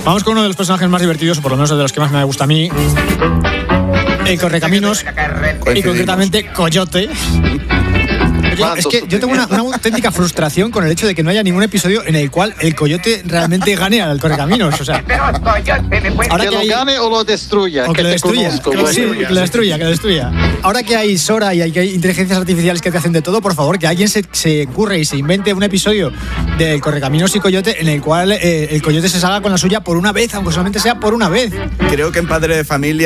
Vamos con uno de los personajes más divertidos, o por lo menos de los que más me gusta a mí. El Correcaminos, y concretamente Coyote. Es que yo tengo una auténtica frustración con el hecho de que no haya ningún episodio en el cual el Coyote realmente gane al Correcaminos. O sea, ahora que lo gane o lo destruya. O que lo destruya. Que lo destruya. Ahora que hay Sora y hay inteligencias artificiales que te hacen de todo, por favor, que alguien se curre y se invente un episodio del Correcaminos y Coyote en el cual el Coyote se salga con la suya por una vez, aunque solamente sea por una vez. Creo que en Padre de Familia